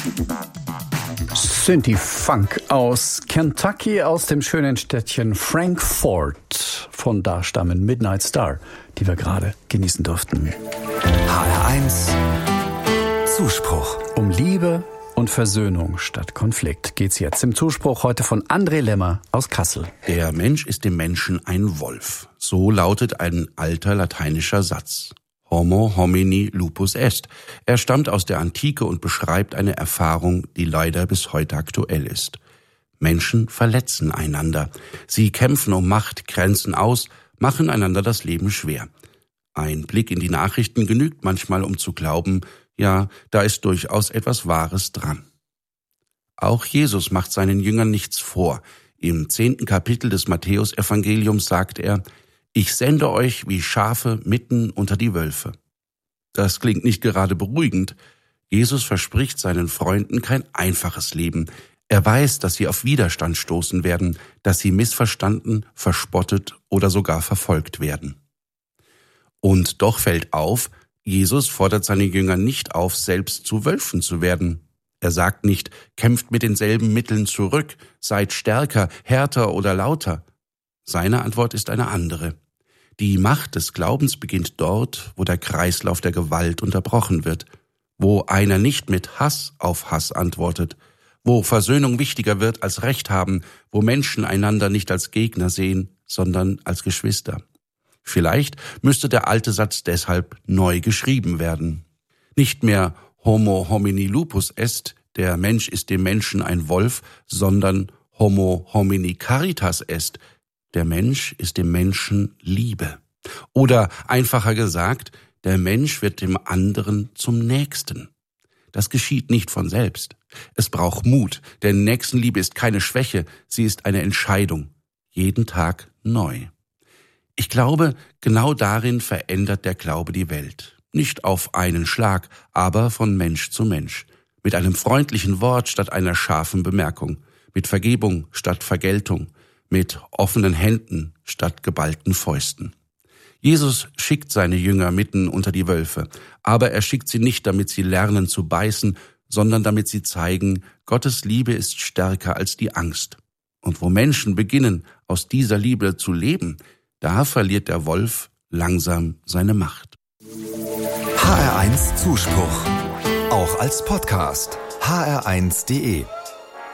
Synthie Funk aus Kentucky, aus dem schönen Städtchen Frankfort. Von da stammen Midnight Star, die wir gerade genießen durften. HR1 Zuspruch. Um Liebe und Versöhnung statt Konflikt geht's jetzt im Zuspruch heute von André Lemmer aus Kassel. Der Mensch ist dem Menschen ein Wolf. So lautet ein alter lateinischer Satz. Homo homini lupus est. Er stammt aus der Antike und beschreibt eine Erfahrung, die leider bis heute aktuell ist. Menschen verletzen einander. Sie kämpfen um Macht, grenzen aus, machen einander das Leben schwer. Ein Blick in die Nachrichten genügt manchmal, um zu glauben, ja, da ist durchaus etwas Wahres dran. Auch Jesus macht seinen Jüngern nichts vor. Im 10. Kapitel des Matthäus-Evangeliums sagt er: Ich sende euch wie Schafe mitten unter die Wölfe. Das klingt nicht gerade beruhigend. Jesus verspricht seinen Freunden kein einfaches Leben. Er weiß, dass sie auf Widerstand stoßen werden, dass sie missverstanden, verspottet oder sogar verfolgt werden. Und doch fällt auf, Jesus fordert seine Jünger nicht auf, selbst zu Wölfen zu werden. Er sagt nicht, kämpft mit denselben Mitteln zurück, seid stärker, härter oder lauter. Seine Antwort ist eine andere. Die Macht des Glaubens beginnt dort, wo der Kreislauf der Gewalt unterbrochen wird, wo einer nicht mit Hass auf Hass antwortet, wo Versöhnung wichtiger wird als Recht haben, wo Menschen einander nicht als Gegner sehen, sondern als Geschwister. Vielleicht müsste der alte Satz deshalb neu geschrieben werden. Nicht mehr Homo homini lupus est, der Mensch ist dem Menschen ein Wolf, sondern Homo homini caritas est, der Mensch ist dem Menschen Liebe. Oder einfacher gesagt, der Mensch wird dem anderen zum Nächsten. Das geschieht nicht von selbst. Es braucht Mut, denn Nächstenliebe ist keine Schwäche, sie ist eine Entscheidung. Jeden Tag neu. Ich glaube, genau darin verändert der Glaube die Welt. Nicht auf einen Schlag, aber von Mensch zu Mensch. Mit einem freundlichen Wort statt einer scharfen Bemerkung. Mit Vergebung statt Vergeltung. Mit offenen Händen statt geballten Fäusten. Jesus schickt seine Jünger mitten unter die Wölfe, aber er schickt sie nicht, damit sie lernen zu beißen, sondern damit sie zeigen, Gottes Liebe ist stärker als die Angst. Und wo Menschen beginnen, aus dieser Liebe zu leben, da verliert der Wolf langsam seine Macht. HR1 Zuspruch. Auch als Podcast. hr1.de